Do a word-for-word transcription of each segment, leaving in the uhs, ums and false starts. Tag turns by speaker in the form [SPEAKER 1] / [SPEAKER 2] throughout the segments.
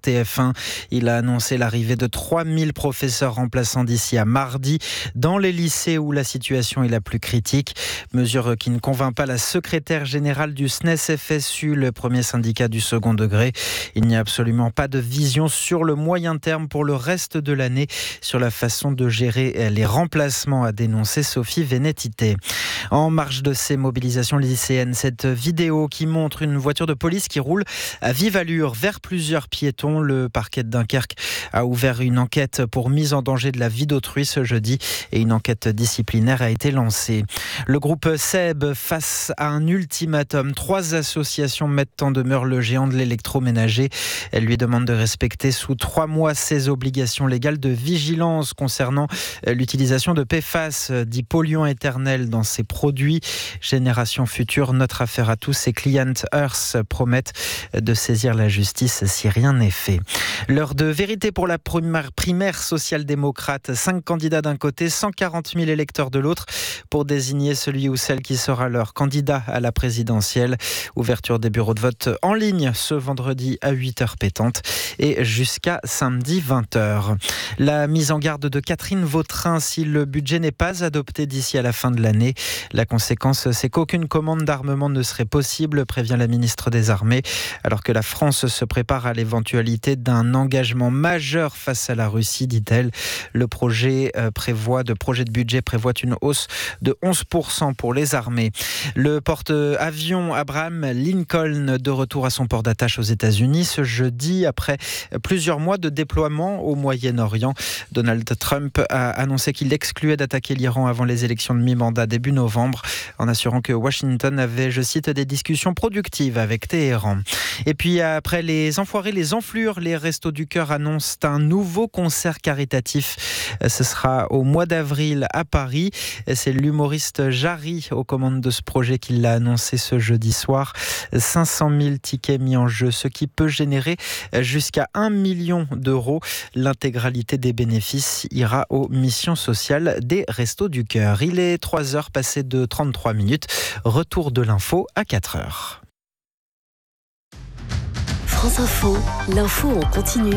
[SPEAKER 1] T F un. Il a annoncé l'arrivée de trois mille professeurs remplaçants d'ici à mardi dans les lycées où la situation est la plus critique. Mesure qui ne convainc pas la secrétaire générale du S N E S F S U, le premier syndicat du second degré. Il n'y a absolument pas de vision sur le moyen terme pour le reste de l'année sur la façon de gérer les remplacements, a dénoncé Sophie Vénétité. En marge de ces mobilisations lycéennes, cette vidéo qui montre une voiture de police qui roule à vive allure vers plusieurs piétons. Le parquet de Dunkerque a ouvert une enquête pour mise en danger de la vie d'autrui ce jeudi et une enquête disciplinaire a été lancée. Le groupe S E B face à un ultimatum. Trois associations mettent en demeure le géant de l'électroménager. Elles lui demandent de respecter sous trois mois ses obligations légales de vigilance concernant l'utilisation de P F A S, dit polluant éternel, dans ses produits. Génération future, notre affaire à tous et Client Earth promettent de saisir la justice si rien n'est fait. L'heure de vérité pour la primaire, primaire social-démocrate. Cinq candidats d'un côté, cent quarante mille électeurs de l'autre pour désigner celui ou celle qui sera leur candidat à la présidentielle. Ouverture des bureaux de vote en ligne ce vendredi à huit heures pétantes et jusqu'à samedi vingt heures. La mise en garde de Catherine Vautrin, si le budget n'est pas adopté d'ici à la fin de l'année. La conséquence, c'est qu'aucune commande d'armement ne serait possible, prévient la ministre des Armées, alors que la France se prépare à l'éventualité d'un engagement majeur face à la Russie, dit-elle. Le projet prévoit, de projet de budget prévoit une hausse de onze pour cent pour les armées. Le porte-avions Abraham Lincoln de retour à son port d'attache aux États-Unis ce jeudi après plusieurs mois de déploiement au Moyen-Orient. Donald Trump a annoncé qu'il excluait d'attaquer l'Iran avant les élections de mi-mandat début novembre, en assurant que Washington avait, je cite, des discussions productives avec Téhéran. Et puis après les enfoirés, les enflures, les Restos du Cœur annoncent un nouveau concert caritatif. Ce sera au mois d'avril à Paris. C'est l'humoriste Jarry aux commandes de ce projet qui l'a annoncé ce jeudi soir. cinq cent mille tickets mis en jeu, ce qui peut générer jusqu'à un million d'euros. L'intégralité des bénéfices ira aux missions sociales des Restos du Cœur. Il est trois heures passées de trente-trois minutes. Retour de l'info à quatre heures.
[SPEAKER 2] France Info, l'info en continu.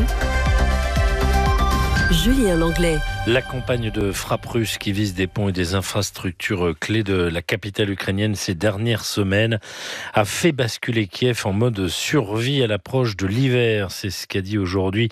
[SPEAKER 2] Julien Langlais.
[SPEAKER 3] La campagne de frappe russe qui vise des ponts et des infrastructures clés de la capitale ukrainienne ces dernières semaines a fait basculer Kiev en mode survie à l'approche de l'hiver. C'est ce qu'a dit aujourd'hui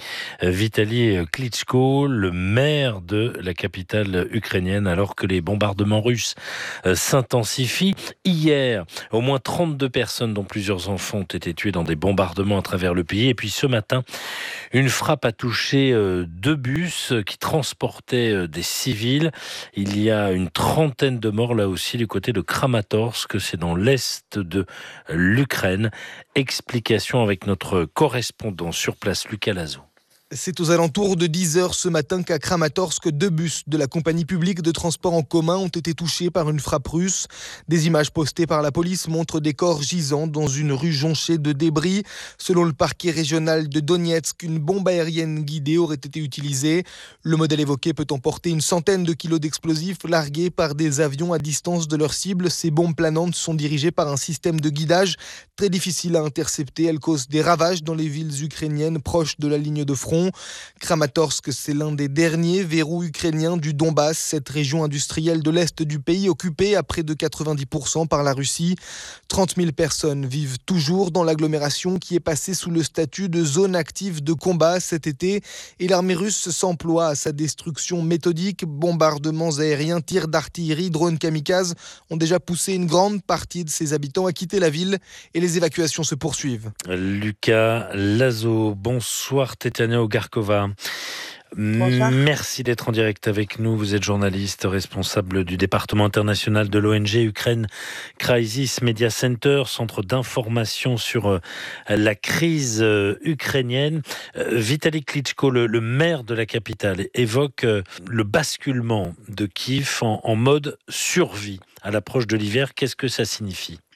[SPEAKER 3] Vitali Klitschko, le maire de la capitale ukrainienne, alors que les bombardements russes s'intensifient. Hier, au moins trente-deux personnes, dont plusieurs enfants, ont été tuées dans des bombardements à travers le pays. Et puis ce matin, une frappe a touché deux bus qui transportaient des civils. Il y a une trentaine de morts là aussi du côté de Kramatorsk, c'est dans l'est de l'Ukraine. Explication avec notre correspondant sur place, Lucas Lazo.
[SPEAKER 4] C'est aux alentours de dix heures ce matin qu'à Kramatorsk, deux bus de la compagnie publique de transport en commun ont été touchés par une frappe russe. Des images postées par la police montrent des corps gisant dans une rue jonchée de débris. Selon le parquet régional de Donetsk, une bombe aérienne guidée aurait été utilisée. Le modèle évoqué peut emporter une centaine de kilos d'explosifs largués par des avions à distance de leur cible. Ces bombes planantes sont dirigées par un système de guidage très difficile à intercepter. Elles causent des ravages dans les villes ukrainiennes proches de la ligne de front. Kramatorsk, c'est l'un des derniers verrous ukrainiens du Donbass, cette région industrielle de l'Est du pays occupée à près de quatre-vingt-dix pour cent par la Russie. trente mille personnes vivent toujours dans l'agglomération qui est passée sous le statut de zone active de combat cet été et l'armée russe s'emploie à sa destruction méthodique. Bombardements aériens, tirs d'artillerie, drones kamikazes ont déjà poussé une grande partie de ses habitants à quitter la ville et les évacuations se poursuivent.
[SPEAKER 3] Lucas Lazo, bonsoir Tetiana Ogarkova. Bonsoir. Merci d'être en direct avec nous. Vous êtes journaliste, responsable du département international de l'O N G Ukraine Crisis Media Center, centre d'information sur la crise ukrainienne. Vitali Klitschko, le, le maire de la capitale, évoque le basculement de Kiev en, en mode survie à l'approche de l'hiver. Qu'est-ce que ça signifie ?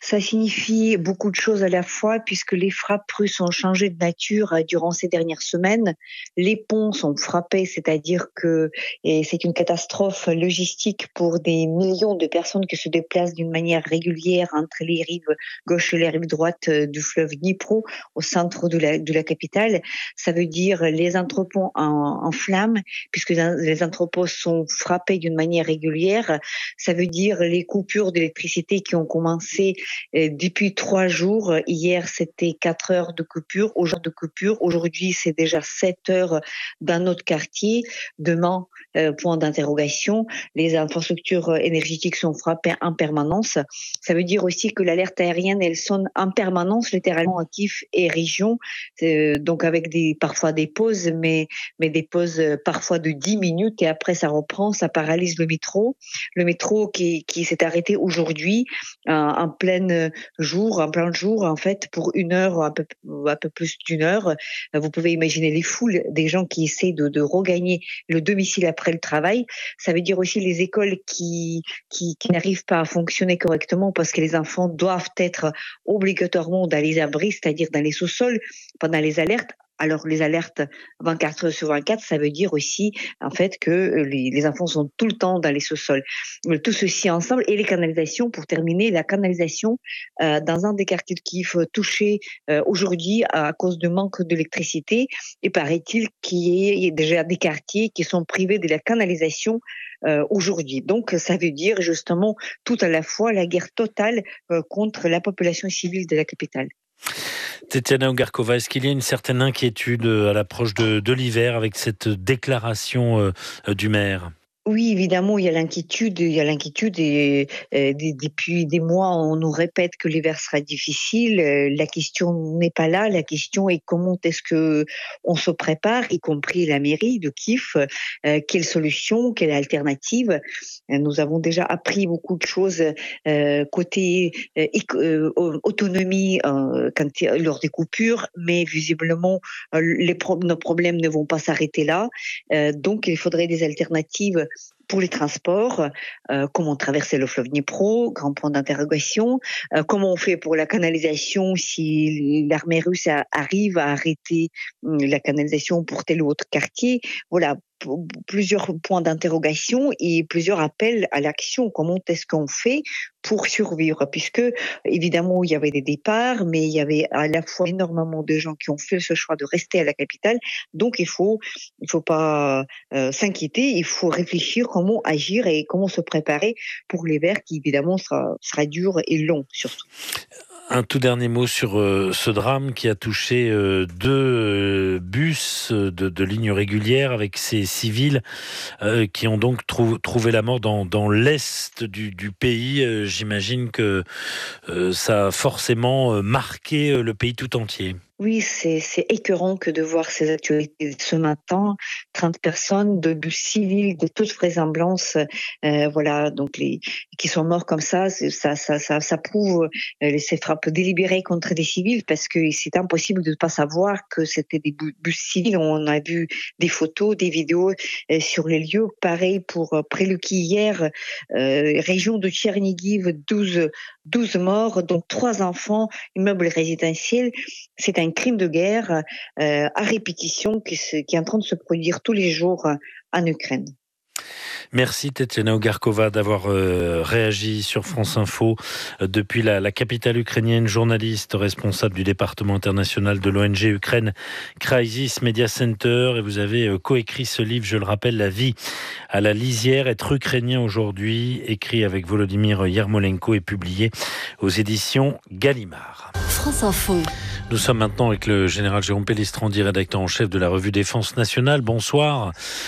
[SPEAKER 5] Ça signifie beaucoup de choses à la fois puisque les frappes russes ont changé de nature durant ces dernières semaines. Les ponts sont frappés, c'est-à-dire que et c'est une catastrophe logistique pour des millions de personnes qui se déplacent d'une manière régulière entre les rives gauche et les rives droite du fleuve Dnipro au centre de la, de la capitale. Ça veut dire les entrepôts en, en flammes puisque les entrepôts sont frappés d'une manière régulière. Ça veut dire les coupures d'électricité qui ont commencé depuis trois jours. Hier, c'était quatre heures de coupure. Aujourd'hui, de coupure. Aujourd'hui, c'est déjà sept heures dans notre quartier. Demain, euh, point d'interrogation. Les infrastructures énergétiques sont frappées en permanence. Ça veut dire aussi que l'alerte aérienne, elle sonne en permanence, littéralement à Kiev et région. Euh, donc avec des, parfois des pauses, mais, mais des pauses parfois de dix minutes et après ça reprend, ça paralyse le métro. Le métro qui, qui s'est arrêté aujourd'hui, euh, en plein jour, en plein jour, en fait, pour une heure, un peu, un peu plus d'une heure. Vous pouvez imaginer les foules des gens qui essaient de, de regagner le domicile après le travail. Ça veut dire aussi les écoles qui, qui, qui n'arrivent pas à fonctionner correctement parce que les enfants doivent être obligatoirement dans les abris, c'est-à-dire dans les sous-sols pendant les alertes. Alors, les alertes vingt-quatre heures sur vingt-quatre, ça veut dire aussi, en fait, que les, les enfants sont tout le temps dans les sous-sols. Tout ceci ensemble, et les canalisations, pour terminer, la canalisation euh, dans un des quartiers de Kiev touché euh, aujourd'hui à cause du manque d'électricité. Et paraît-il qu'il y ait déjà des quartiers qui sont privés de la canalisation euh, aujourd'hui. Donc, ça veut dire justement tout à la fois la guerre totale euh, contre la population civile de la capitale.
[SPEAKER 3] Tetiana Ogarkova, est-ce qu'il y a une certaine inquiétude à l'approche de, de l'hiver avec cette déclaration euh, du maire ?
[SPEAKER 5] Oui, évidemment, il y a l'inquiétude, il y a l'inquiétude et euh, depuis des mois, on nous répète que l'hiver sera difficile. Euh, la question n'est pas là, la question est comment est-ce que on se prépare, y compris la mairie de Kiev, euh, quelle solution, quelle alternative. Euh, nous avons déjà appris beaucoup de choses euh, côté euh, euh, autonomie euh, quand, lors des coupures, mais visiblement euh, les pro- nos problèmes ne vont pas s'arrêter là. Euh, donc, il faudrait des alternatives pour les transports, euh, comment traverser le fleuve Dnipro, grand point d'interrogation, euh, comment on fait pour la canalisation si l'armée russe a, arrive à arrêter euh, la canalisation pour tel ou autre quartier. Voilà, p- plusieurs points d'interrogation et plusieurs appels à l'action. Comment est-ce qu'on fait pour survivre? Puisque, évidemment, il y avait des départs, mais il y avait à la fois énormément de gens qui ont fait ce choix de rester à la capitale. Donc, il faut, il faut pas euh, s'inquiéter, il faut réfléchir comment agir et comment se préparer pour l'hiver qui, évidemment, sera, sera dur et long, surtout.
[SPEAKER 3] Un tout dernier mot sur euh, ce drame qui a touché euh, deux euh, bus de, de lignes régulières avec ces civils euh, qui ont donc trou- trouvé la mort dans, dans l'est du, du pays. Euh, j'imagine que euh, ça a forcément marqué euh, le pays tout entier.
[SPEAKER 5] Oui, c'est, c'est écœurant que de voir ces actualités ce matin. trente personnes de bus civils de toute vraisemblance, euh, voilà, donc les qui sont morts comme ça, ça, ça, ça, ça prouve euh, ces frappes délibérées contre des civils parce que c'est impossible de ne pas savoir que c'était des bus civils. On a vu des photos, des vidéos euh, sur les lieux. Pareil pour Preluki hier, euh, région de Tchernigiv, douze, douze morts, dont trois enfants, immeuble résidentiel. C'est un crime de guerre euh, à répétition qui, se, qui est en train de se produire tous les jours en Ukraine.
[SPEAKER 3] Merci Tetiana Ogarkova d'avoir euh, réagi sur France Info euh, depuis la, la capitale ukrainienne, journaliste responsable du département international de l'O N G Ukraine Crisis Media Center, et vous avez euh, coécrit ce livre, je le rappelle, La vie à la lisière, être ukrainien aujourd'hui, écrit avec Volodymyr Yermolenko et publié aux éditions Gallimard.
[SPEAKER 2] France Info.
[SPEAKER 3] Nous sommes maintenant avec le général Jérôme Pellistrandi, rédacteur en chef de la revue Défense Nationale. Bonsoir.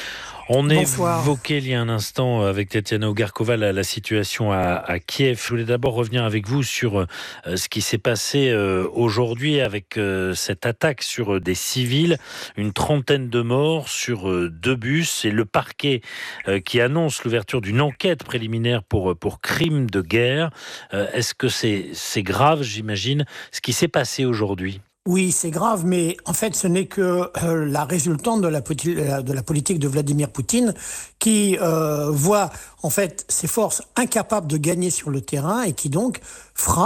[SPEAKER 3] On
[SPEAKER 6] Bonsoir.
[SPEAKER 3] évoquait il y a un instant avec Tetiana Ogarkova la, la situation à, à Kiev. Je voulais d'abord revenir avec vous sur euh, ce qui s'est passé euh, aujourd'hui avec euh, cette attaque sur euh, des civils, une trentaine de morts sur euh, deux bus et le parquet euh, qui annonce l'ouverture d'une enquête préliminaire pour, pour crime de guerre. Euh, est-ce que c'est, c'est grave, j'imagine, ce qui s'est passé aujourd'hui ?
[SPEAKER 6] Oui, c'est grave, mais en fait, ce n'est que euh, la résultante de la, de la politique de Vladimir Poutine qui euh, voit en fait ses forces incapables de gagner sur le terrain et qui donc frappe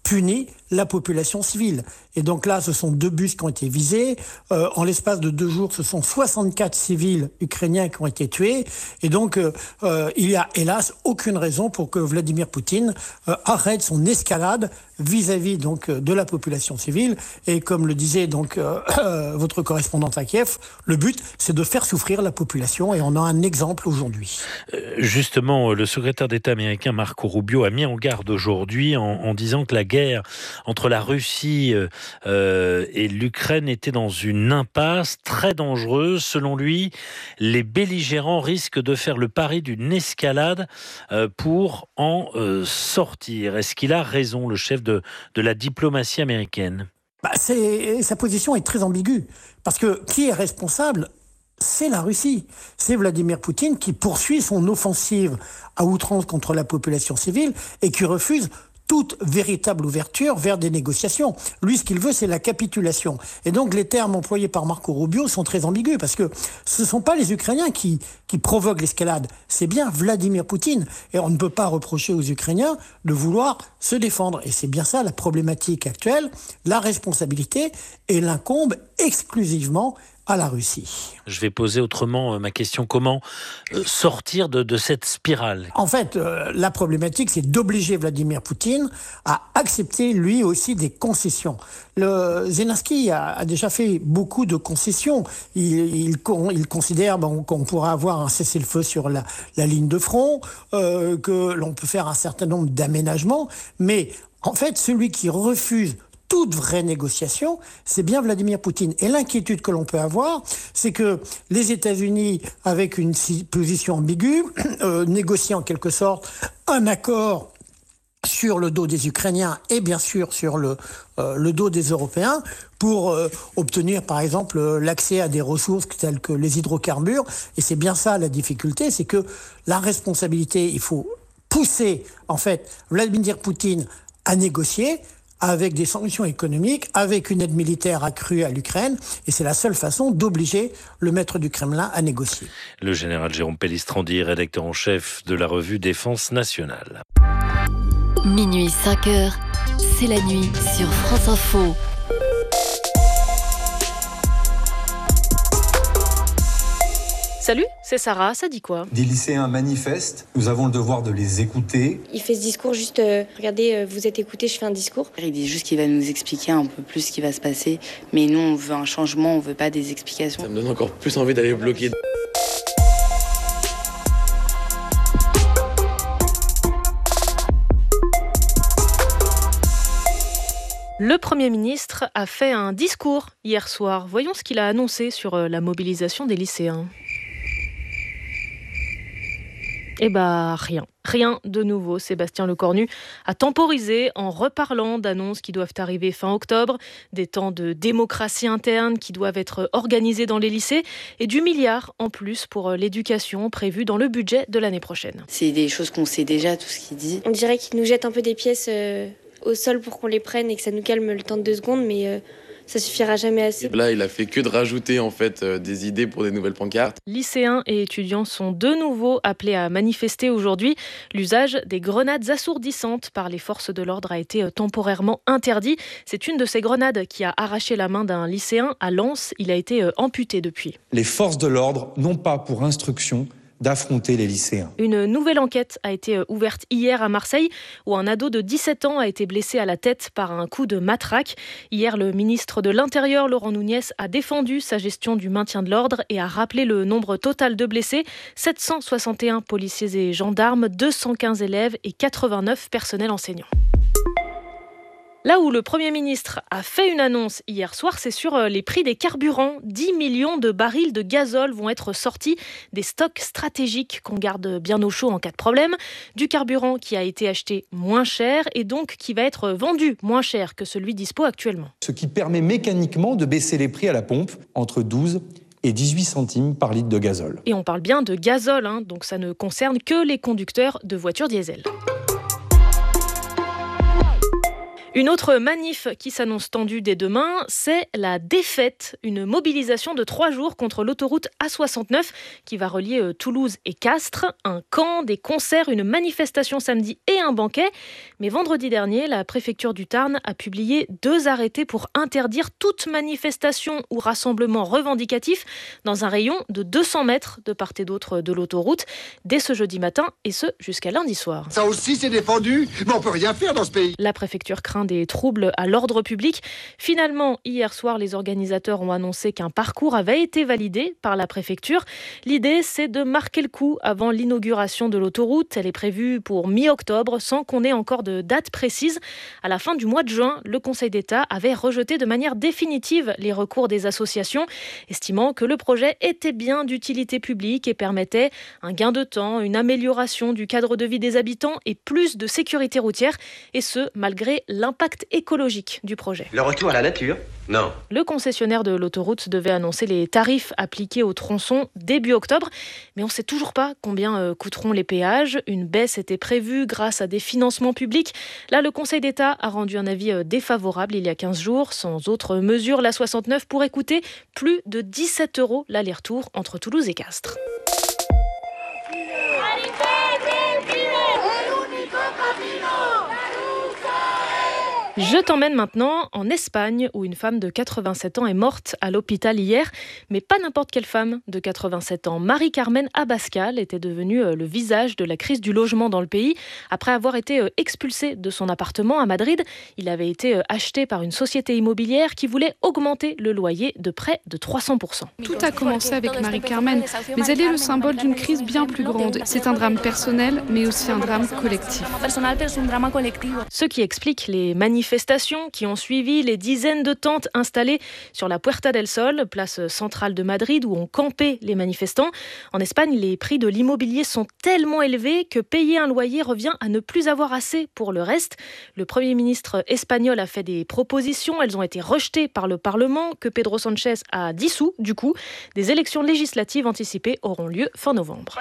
[SPEAKER 6] punit la population civile. Et donc là, ce sont deux bus qui ont été visés. Euh, en l'espace de deux jours, ce sont soixante-quatre civils ukrainiens qui ont été tués. Et donc, euh, euh, il y a hélas aucune raison pour que Vladimir Poutine euh, arrête son escalade vis-à-vis donc de la population civile. Et comme le disait donc euh, euh, votre correspondante à Kiev, le but, c'est de faire souffrir la population. Et on a un exemple aujourd'hui.
[SPEAKER 3] Euh, justement, le secrétaire d'État américain Marco Rubio a mis en garde aujourd'hui en, en disant que la guerre entre la Russie euh, et l'Ukraine était dans une impasse très dangereuse. Selon lui, les belligérants risquent de faire le pari d'une escalade euh, pour en euh, sortir. Est-ce qu'il a raison, le chef de, de la diplomatie américaine ?
[SPEAKER 6] Bah, c'est, sa position est très ambiguë. Parce que qui est responsable ? C'est la Russie. C'est Vladimir Poutine qui poursuit son offensive à outrance contre la population civile et qui refuse toute véritable ouverture vers des négociations. Lui, ce qu'il veut, c'est la capitulation. Et donc, les termes employés par Marco Rubio sont très ambigus parce que ce ne sont pas les Ukrainiens qui, qui provoquent l'escalade. C'est bien Vladimir Poutine. Et on ne peut pas reprocher aux Ukrainiens de vouloir se défendre. Et c'est bien ça la problématique actuelle. La responsabilité, et l'incombe exclusivement à la Russie.
[SPEAKER 3] Je vais poser autrement ma question. Comment sortir de, de cette spirale ?
[SPEAKER 6] En fait, euh, la problématique, c'est d'obliger Vladimir Poutine à accepter lui aussi des concessions. Le Zelensky a, a déjà fait beaucoup de concessions. Il, il, il considère bon, qu'on pourra avoir un cessez-le-feu sur la, la ligne de front, euh, que l'on peut faire un certain nombre d'aménagements, mais en fait, celui qui refuse toute vraie négociation, c'est bien Vladimir Poutine. Et l'inquiétude que l'on peut avoir, c'est que les États-Unis, avec une position ambiguë, euh, négocient en quelque sorte un accord sur le dos des Ukrainiens et bien sûr sur le, euh, le dos des Européens pour euh, obtenir par exemple l'accès à des ressources telles que les hydrocarbures. Et c'est bien ça la difficulté, c'est que la responsabilité, il faut pousser en fait Vladimir Poutine à négocier avec des sanctions économiques, avec une aide militaire accrue à l'Ukraine, et c'est la seule façon d'obliger le maître du Kremlin à négocier.
[SPEAKER 3] Le général Jérôme Pellistrandi, rédacteur en chef de la revue Défense nationale.
[SPEAKER 2] Minuit cinq heures, c'est la nuit sur France Info.
[SPEAKER 7] Salut, c'est Sarah, ça dit quoi ?
[SPEAKER 8] Des lycéens manifestent, nous avons le devoir de les écouter.
[SPEAKER 9] Il fait ce discours juste, euh, regardez, euh, vous êtes écoutés, je fais un discours.
[SPEAKER 10] Il dit juste qu'il va nous expliquer un peu plus ce qui va se passer, mais nous on veut un changement, on veut pas des explications.
[SPEAKER 11] Ça me donne encore plus envie d'aller bloquer.
[SPEAKER 7] Le Premier ministre a fait un discours hier soir. Voyons ce qu'il a annoncé sur la mobilisation des lycéens. Eh bah rien, rien de nouveau. Sébastien Lecornu a temporisé en reparlant d'annonces qui doivent arriver fin octobre, des temps de démocratie interne qui doivent être organisés dans les lycées et du milliard en plus pour l'éducation prévu dans le budget de l'année prochaine.
[SPEAKER 10] C'est des choses qu'on sait déjà, tout ce qu'il dit.
[SPEAKER 9] On dirait qu'il nous jette un peu des pièces euh, au sol pour qu'on les prenne et que ça nous calme le temps de deux secondes, mais... Euh ça suffira jamais assez.
[SPEAKER 11] Là, il a fait que de rajouter en fait euh, des idées pour des nouvelles pancartes.
[SPEAKER 7] Lycéens et étudiants sont de nouveau appelés à manifester aujourd'hui. L'usage des grenades assourdissantes par les forces de l'ordre a été temporairement interdit. C'est une de ces grenades qui a arraché la main d'un lycéen à Lens. Il a été amputé depuis.
[SPEAKER 8] Les forces de l'ordre n'ont pas pour instruction d'affronter les lycéens.
[SPEAKER 7] Une nouvelle enquête a été ouverte hier à Marseille où un ado de dix-sept ans a été blessé à la tête par un coup de matraque. Hier, le ministre de l'Intérieur, Laurent Nunez, a défendu sa gestion du maintien de l'ordre et a rappelé le nombre total de blessés, sept cent soixante et un policiers et gendarmes, deux cent quinze élèves et quatre-vingt-neuf personnels enseignants. Là où le Premier ministre a fait une annonce hier soir, c'est sur les prix des carburants. dix millions de barils de gazole vont être sortis des stocks stratégiques qu'on garde bien au chaud en cas de problème. Du carburant qui a été acheté moins cher et donc qui va être vendu moins cher que celui dispo actuellement.
[SPEAKER 8] Ce qui permet mécaniquement de baisser les prix à la pompe entre douze et dix-huit centimes par litre de gazole.
[SPEAKER 7] Et on parle bien de gazole, hein, donc ça ne concerne que les conducteurs de voitures diesel. Une autre manif qui s'annonce tendue dès demain, c'est la défaite, une mobilisation de trois jours contre l'autoroute A soixante-neuf qui va relier Toulouse et Castres. Un camp, des concerts, une manifestation samedi et un banquet. Mais vendredi dernier, la préfecture du Tarn a publié deux arrêtés pour interdire toute manifestation ou rassemblement revendicatif dans un rayon de deux cents mètres de part et d'autre de l'autoroute, dès ce jeudi matin et ce jusqu'à lundi soir.
[SPEAKER 12] Ça aussi c'est défendu, mais on peut rien faire dans ce pays.
[SPEAKER 7] La préfecture craint des troubles à l'ordre public. Finalement, hier soir, les organisateurs ont annoncé qu'un parcours avait été validé par la préfecture. L'idée, c'est de marquer le coup avant l'inauguration de l'autoroute. Elle est prévue pour mi-octobre, sans qu'on ait encore de date précise. À la fin du mois de juin, le Conseil d'État avait rejeté de manière définitive les recours des associations, estimant que le projet était bien d'utilité publique et permettait un gain de temps, une amélioration du cadre de vie des habitants et plus de sécurité routière, et ce, malgré l'impact écologique du projet.
[SPEAKER 13] Le retour à la nature ? Non.
[SPEAKER 7] Le concessionnaire de l'autoroute devait annoncer les tarifs appliqués au tronçon début octobre, mais on ne sait toujours pas combien euh, coûteront les péages. Une baisse était prévue grâce à des financements publics. Là, le Conseil d'État a rendu un avis euh, défavorable il y a quinze jours. Sans autre mesure, la soixante-neuf pourrait coûter plus de dix-sept euros l'aller-retour entre Toulouse et Castres. Je t'emmène maintenant en Espagne où une femme de quatre-vingt-sept ans est morte à l'hôpital hier, mais pas n'importe quelle femme de quatre-vingt-sept ans. Marie-Carmen Abascal était devenue le visage de la crise du logement dans le pays. Après avoir été expulsée de son appartement à Madrid, il avait été acheté par une société immobilière qui voulait augmenter le loyer de près de trois cents pour cent.
[SPEAKER 14] Tout a commencé avec Marie-Carmen, mais elle est le symbole d'une crise bien plus grande. C'est un drame personnel, mais aussi un drame collectif.
[SPEAKER 7] Ce qui explique les manifestations qui ont suivi, les dizaines de tentes installées sur la Puerta del Sol, place centrale de Madrid où ont campé les manifestants. En Espagne, les prix de l'immobilier sont tellement élevés que payer un loyer revient à ne plus avoir assez pour le reste. Le Premier ministre espagnol a fait des propositions, elles ont été rejetées par le Parlement que Pedro Sánchez a dissous. Du coup, des élections législatives anticipées auront lieu fin novembre.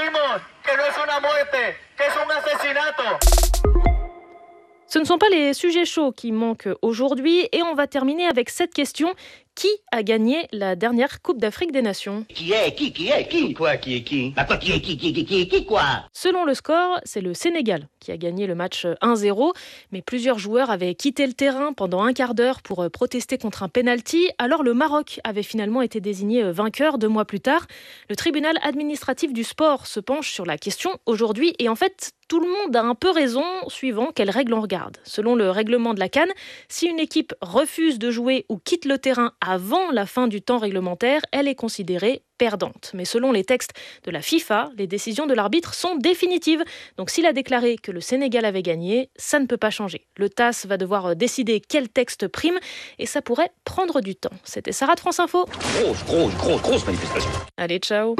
[SPEAKER 7] Ce ne sont pas les sujets chauds qui manquent aujourd'hui et on va terminer avec cette question. Qui a gagné la dernière Coupe d'Afrique des Nations ?
[SPEAKER 13] Qui est Qui Qui est Qui Quoi Qui est qui Bah quoi Qui est Qui Qui Qui Qui Qui Quoi ?
[SPEAKER 7] Selon le score, c'est le Sénégal qui a gagné le match un zéro, mais plusieurs joueurs avaient quitté le terrain pendant un quart d'heure pour protester contre un penalty. Alors le Maroc avait finalement été désigné vainqueur deux mois plus tard. Le tribunal administratif du sport se penche sur la question aujourd'hui et en fait, tout le monde a un peu raison suivant quelles règles on regarde. Selon le règlement de la CAN, si une équipe refuse de jouer ou quitte le terrain avant la fin du temps réglementaire, elle est considérée perdante. Mais selon les textes de la FIFA, les décisions de l'arbitre sont définitives. Donc s'il a déclaré que le Sénégal avait gagné, ça ne peut pas changer. Le T A S va devoir décider quel texte prime et ça pourrait prendre du temps. C'était Sarah de France Info.
[SPEAKER 13] Grosse, grosse, grosse, grosse manifestation.
[SPEAKER 7] Allez, ciao.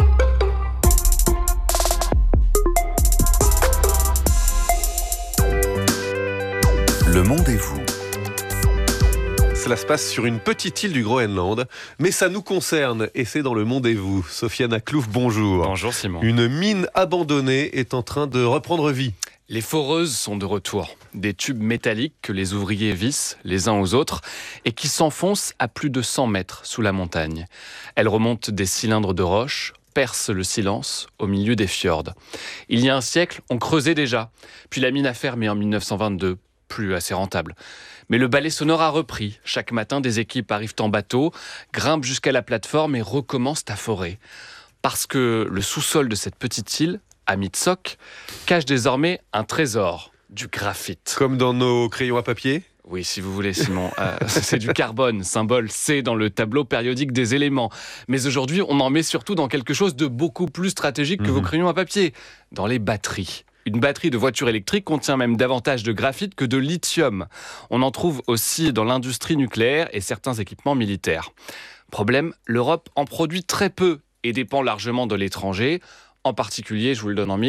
[SPEAKER 15] Le monde et vous. Cela se passe sur une petite île du Groenland, mais ça nous concerne et c'est dans Le Monde et vous. Sofiane Aklouf, bonjour.
[SPEAKER 16] Bonjour Simon.
[SPEAKER 15] Une mine abandonnée est en train de reprendre vie.
[SPEAKER 16] Les foreuses sont de retour. Des tubes métalliques que les ouvriers vissent les uns aux autres et qui s'enfoncent à plus de cent mètres sous la montagne. Elles remontent des cylindres de roche, percent le silence au milieu des fjords. Il y a un siècle, on creusait déjà. Puis la mine a fermé en mille neuf cent vingt-deux. Plus assez rentable. Mais le ballet sonore a repris. Chaque matin, des équipes arrivent en bateau, grimpent jusqu'à la plateforme et recommencent à forer. Parce que le sous-sol de cette petite île, à Mitsok, cache désormais un trésor, du graphite.
[SPEAKER 15] Comme dans nos crayons à papier ?
[SPEAKER 16] Oui, si vous voulez, Simon. Euh, c'est du carbone, symbole C dans le tableau périodique des éléments. Mais aujourd'hui, on en met surtout dans quelque chose de beaucoup plus stratégique que mmh. vos crayons à papier, dans les batteries. Une batterie de voiture électrique contient même davantage de graphite que de lithium. On en trouve aussi dans l'industrie nucléaire et certains équipements militaires. Problème, l'Europe en produit très peu et dépend largement de l'étranger, en particulier, je vous le donne en mille,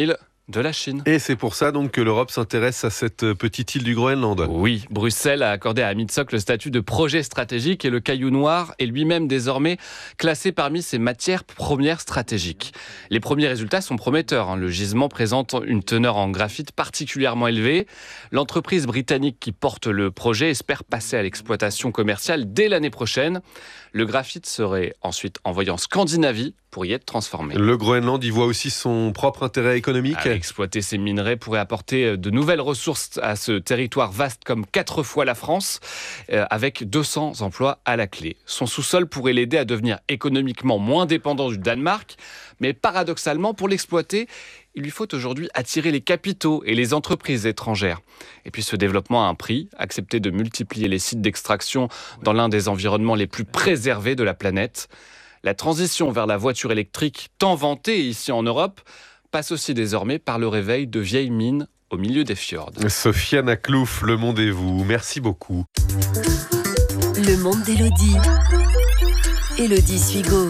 [SPEAKER 16] de la Chine.
[SPEAKER 15] Et c'est pour ça donc que l'Europe s'intéresse à cette petite île du Groenland.
[SPEAKER 16] Oui, Bruxelles a accordé à Amitsoq le statut de projet stratégique et le Caillou Noir est lui-même désormais classé parmi ses matières premières stratégiques. Les premiers résultats sont prometteurs. Le gisement présente une teneur en graphite particulièrement élevée. L'entreprise britannique qui porte le projet espère passer à l'exploitation commerciale dès l'année prochaine. Le graphite serait ensuite envoyé en Scandinavie pour y être transformé.
[SPEAKER 15] Le Groenland y voit aussi son propre intérêt économique.
[SPEAKER 16] Ah, exploiter ces minerais pourrait apporter de nouvelles ressources à ce territoire vaste comme quatre fois la France, euh, avec deux cents emplois à la clé. Son sous-sol pourrait l'aider à devenir économiquement moins dépendant du Danemark, mais paradoxalement, pour l'exploiter, il lui faut aujourd'hui attirer les capitaux et les entreprises étrangères. Et puis ce développement a un prix, accepter de multiplier les sites d'extraction dans l'un des environnements les plus préservés de la planète. La transition vers la voiture électrique, tant vantée ici en Europe, passe aussi désormais par le réveil de vieilles mines au milieu des fjords.
[SPEAKER 15] Sofiane Aklouf, Le Monde et vous, merci beaucoup.
[SPEAKER 2] Le monde d'Élodie. Élodie Suigo.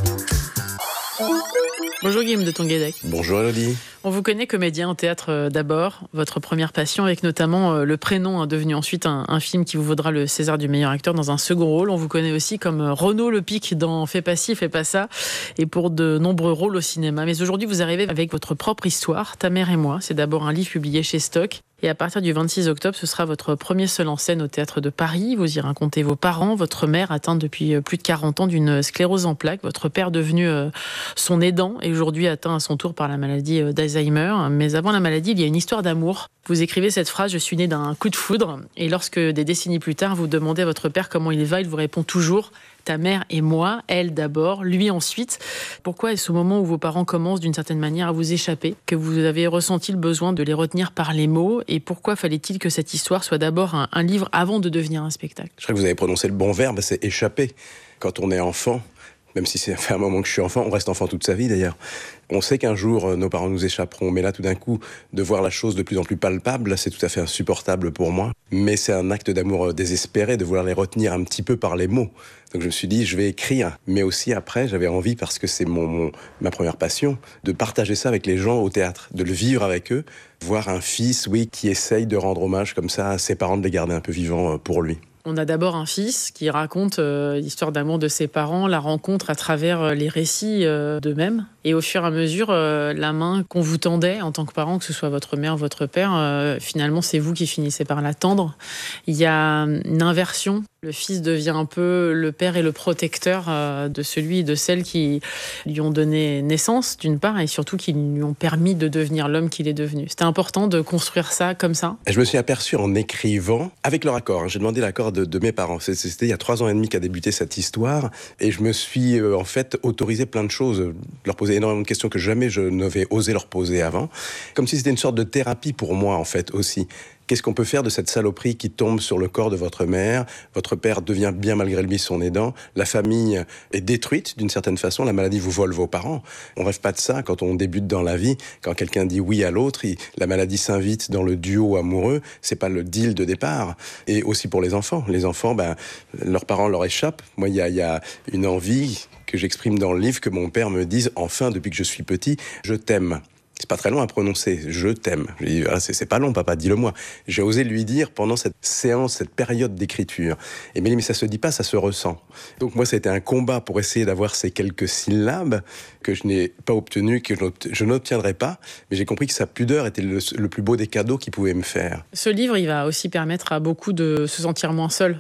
[SPEAKER 17] Bonjour Guillaume de Tonguédec.
[SPEAKER 18] Bonjour Élodie.
[SPEAKER 17] On vous connaît comédien en théâtre d'abord, votre première passion avec notamment le prénom devenu ensuite un, un film qui vous vaudra le César du meilleur acteur dans un second rôle. On vous connaît aussi comme Renaud Le Pic dans Fais pas ci, fais pas ça et pour de nombreux rôles au cinéma. Mais aujourd'hui vous arrivez avec votre propre histoire, Ta mère et moi. C'est d'abord un livre publié chez Stock. Et à partir du vingt-six octobre, ce sera votre premier seul en scène au Théâtre de Paris. Vous y racontez vos parents, votre mère atteinte depuis plus de quarante ans d'une sclérose en plaques, votre père devenu son aidant et aujourd'hui atteint à son tour par la maladie d'Alzheimer. Mais avant la maladie, il y a une histoire d'amour. Vous écrivez cette phrase « Je suis né d'un coup de foudre ». Et lorsque des décennies plus tard, vous demandez à votre père comment il va, il vous répond toujours « Ta mère et moi, elle d'abord, lui ensuite ». Pourquoi est-ce au moment où vos parents commencent d'une certaine manière à vous échapper, que vous avez ressenti le besoin de les retenir par les mots? Et pourquoi fallait-il que cette histoire soit d'abord un, un livre avant de devenir un spectacle?
[SPEAKER 18] Je crois que vous avez prononcé le bon verbe, c'est échapper. Quand on est enfant, même si ça fait un moment que je suis enfant, on reste enfant toute sa vie d'ailleurs. On sait qu'un jour, nos parents nous échapperont, mais là, tout d'un coup, de voir la chose de plus en plus palpable, c'est tout à fait insupportable pour moi. Mais c'est un acte d'amour désespéré de vouloir les retenir un petit peu par les mots. Donc je me suis dit, je vais écrire. Mais aussi après, j'avais envie, parce que c'est mon, mon, ma première passion, de partager ça avec les gens au théâtre, de le vivre avec eux, voir un fils, oui, qui essaye de rendre hommage comme ça à ses parents, de les garder un peu vivants pour lui.
[SPEAKER 17] On a d'abord un fils qui raconte euh, l'histoire d'amour de ses parents, la rencontre à travers euh, les récits euh, d'eux-mêmes. Et au fur et à mesure, euh, la main qu'on vous tendait en tant que parent, que ce soit votre mère ou votre père, euh, finalement, c'est vous qui finissez par la tendre. Il y a une inversion. Le fils devient un peu le père et le protecteur euh, de celui et de celle qui lui ont donné naissance, d'une part, et surtout qui lui ont permis de devenir l'homme qu'il est devenu. C'était important de construire ça comme ça.
[SPEAKER 18] Je me suis aperçu en écrivant, avec leur accord, hein, j'ai demandé l'accord de, de mes parents. C'était il y a trois ans et demi qu'a débuté cette histoire, et je me suis euh, en fait autorisé plein de choses, leur poser énormément de questions que jamais je n'avais osé leur poser avant, comme si c'était une sorte de thérapie pour moi en fait aussi. Qu'est-ce qu'on peut faire de cette saloperie qui tombe sur le corps de votre mère? Votre père devient bien malgré lui son aidant. La famille est détruite d'une certaine façon. La maladie vous vole vos parents. On rêve pas de ça quand on débute dans la vie. Quand quelqu'un dit oui à l'autre, il, la maladie s'invite dans le duo amoureux. C'est pas le deal de départ. Et aussi pour les enfants. Les enfants, ben, leurs parents leur échappent. Moi, il y a, y a une envie que j'exprime dans le livre que mon père me dise enfin, depuis que je suis petit, je t'aime. C'est pas très long à prononcer, je t'aime. Je lui dis, ah, c'est, c'est pas long, papa, dis-le-moi. J'ai osé lui dire pendant cette séance, cette période d'écriture. Et mais, mais ça se dit pas, ça se ressent. Donc moi, ça a été un combat pour essayer d'avoir ces quelques syllabes que je n'ai pas obtenues, que je n'obtiendrai pas. Mais j'ai compris que sa pudeur était le, le plus beau des cadeaux qu'il pouvait me faire.
[SPEAKER 17] Ce livre, il va aussi permettre à beaucoup de se sentir moins seuls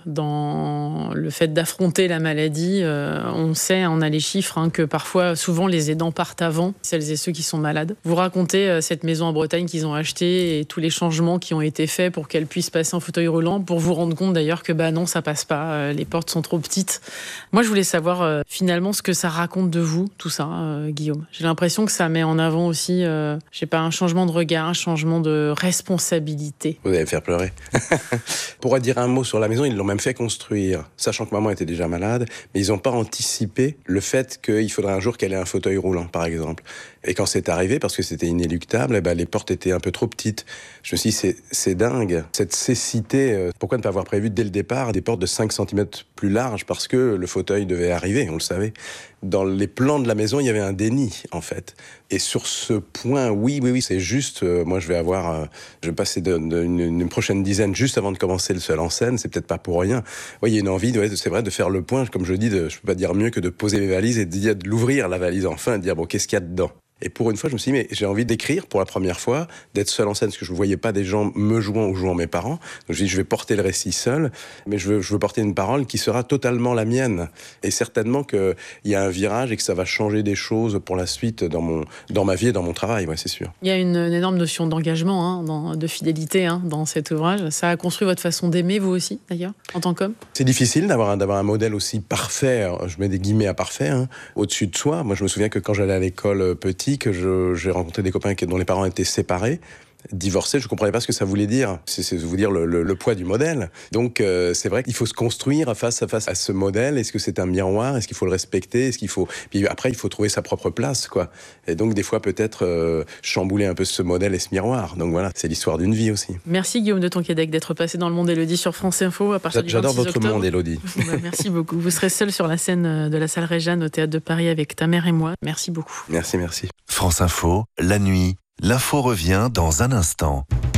[SPEAKER 17] dans le fait d'affronter la maladie. Euh, on sait, on a les chiffres, hein, que parfois, souvent, les aidants partent avant, celles et ceux qui sont malades. Vous raconter cette maison en Bretagne qu'ils ont achetée et tous les changements qui ont été faits pour qu'elle puisse passer en fauteuil roulant, pour vous rendre compte d'ailleurs que bah non, ça passe pas, les portes sont trop petites. Moi, je voulais savoir euh, finalement ce que ça raconte de vous, tout ça, euh, Guillaume. J'ai l'impression que ça met en avant aussi, euh, je sais pas, un changement de regard, un changement de responsabilité.
[SPEAKER 18] Vous allez me faire pleurer. Pour dire un mot sur la maison, ils l'ont même fait construire, sachant que maman était déjà malade, mais ils n'ont pas anticipé le fait qu'il faudrait un jour qu'elle ait un fauteuil roulant, par exemple. Et quand c'est arrivé, parce que c'était c'était inéluctable, eh ben, les portes étaient un peu trop petites. Je me suis dit, c'est, c'est dingue, cette cécité. Euh, pourquoi ne pas avoir prévu dès le départ des portes de cinq centimètres plus larges, parce que le fauteuil devait arriver, on le savait. Dans les plans de la maison, il y avait un déni, en fait. Et sur ce point, oui, oui, oui, c'est juste. Euh, moi, je vais avoir, euh, je vais passer de, de, une, une prochaine dizaine juste avant de commencer le seul en scène. C'est peut-être pas pour rien. Ouais, il y a une envie, ouais, c'est vrai, de faire le point. Comme je dis, de, je peux pas dire mieux que de poser mes valises et de, de l'ouvrir la valise enfin, et de dire bon, qu'est-ce qu'il y a dedans. Et pour une fois, je me suis dit, mais j'ai envie d'écrire pour la première fois, d'être seul en scène, parce que je ne voyais pas des gens me jouant ou jouant mes parents. Donc je me suis dit, je vais porter le récit seul, mais je veux, je veux porter une parole qui sera totalement la mienne. Et certainement qu'il y a un virage et que ça va changer des choses pour la suite dans, mon, dans ma vie et dans mon travail, ouais, c'est sûr.
[SPEAKER 17] Il y a une, une énorme notion d'engagement, hein, dans, de fidélité hein, dans cet ouvrage. Ça a construit votre façon d'aimer, vous aussi, d'ailleurs, en tant qu'homme ?
[SPEAKER 18] C'est difficile d'avoir un, d'avoir un modèle aussi parfait, je mets des guillemets à parfait, hein, au-dessus de soi. Moi, je me souviens que quand j'allais à l'école petit, que je, j'ai rencontré des copains dont les parents étaient séparés, divorcés, je ne comprenais pas ce que ça voulait dire. C'est, c'est vous dire le, le, le poids du modèle. Donc euh, c'est vrai qu'il faut se construire face à face à ce modèle. Est-ce que c'est un miroir ? Est-ce qu'il faut le respecter ? Est-ce qu'il faut... Puis après, il faut trouver sa propre place, quoi. Et donc des fois peut-être euh, chambouler un peu ce modèle et ce miroir. Donc voilà, c'est l'histoire d'une vie aussi.
[SPEAKER 17] Merci Guillaume de Tonquédec d'être passé dans le Monde Élodie sur France Info à partir du
[SPEAKER 18] J'adore
[SPEAKER 17] vingt-six
[SPEAKER 18] votre
[SPEAKER 17] octobre.
[SPEAKER 18] Monde Élodie.
[SPEAKER 17] Merci beaucoup. Vous serez seul sur la scène de la salle Réjeanne au Théâtre de Paris avec Ta mère et moi. Merci beaucoup.
[SPEAKER 18] Merci, merci.
[SPEAKER 19] France Info, la nuit, l'info revient dans un instant.